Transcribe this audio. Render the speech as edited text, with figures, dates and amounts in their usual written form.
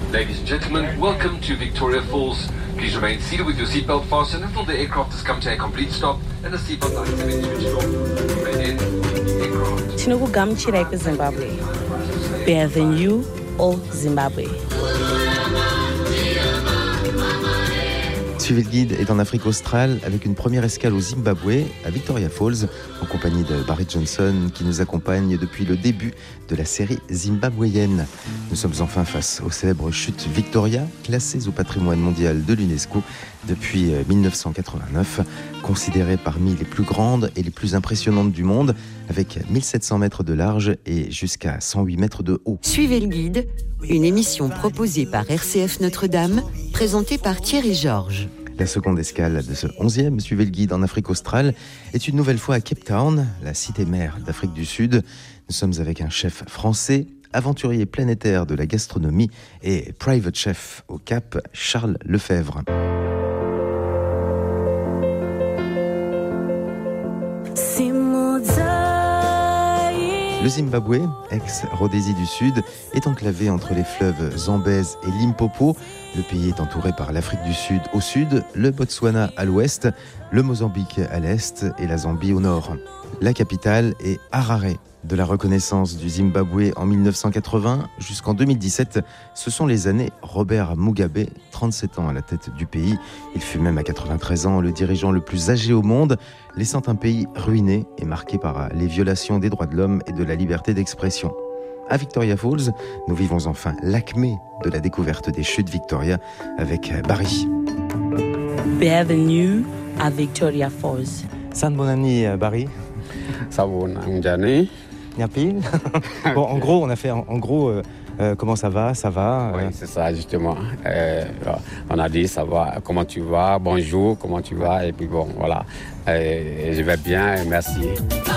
Ladies and gentlemen, welcome to Victoria Falls. Please remain seated with your seatbelt fastened until the aircraft has come to a complete stop and the seatbelt lights have been switched off. Remain in the aircraft. Tinokugam Chirek Zimbabwe. Bienvenue au Zimbabwe. Suivez le guide est en Afrique australe avec une première escale au Zimbabwe, à Victoria Falls, en compagnie de Barry Johnson qui nous accompagne depuis le début de la série zimbabwéenne. Nous sommes enfin face aux célèbres chutes Victoria, classées au patrimoine mondial de l'UNESCO depuis 1989, considérées parmi les plus grandes et les plus impressionnantes du monde, avec 1700 mètres de large et jusqu'à 108 mètres de haut. Suivez le guide, une émission proposée par RCF Notre-Dame, présentée par Thierry Georges. La seconde escale de ce 11e Suivez le guide en Afrique australe est une nouvelle fois à Cape Town, la cité-mère d'Afrique du Sud. Nous sommes avec un chef français, aventurier planétaire de la gastronomie et private chef au Cap, Charles Lefebvre. Le Zimbabwe, ex-Rhodésie du Sud, est enclavé entre les fleuves Zambèze et Limpopo. Le pays est entouré par l'Afrique du Sud au sud, le Botswana à l'ouest, le Mozambique à l'est et la Zambie au nord. La capitale est Harare. De la reconnaissance du Zimbabwe en 1980 jusqu'en 2017, ce sont les années Robert Mugabe, 37 ans à la tête du pays. Il fut même à 93 ans le dirigeant le plus âgé au monde, laissant un pays ruiné et marqué par les violations des droits de l'homme et de la liberté d'expression. À Victoria Falls, nous vivons enfin l'acmé de la découverte des chutes Victoria avec Barry. Bienvenue à Victoria Falls. Sanbonani, Barry. Sabonani. Bon, en gros, on a fait comment ça va, Oui, c'est ça, justement. On a dit, ça va, comment tu vas, bonjour, comment tu vas, et puis bon, voilà. Je vais bien, merci.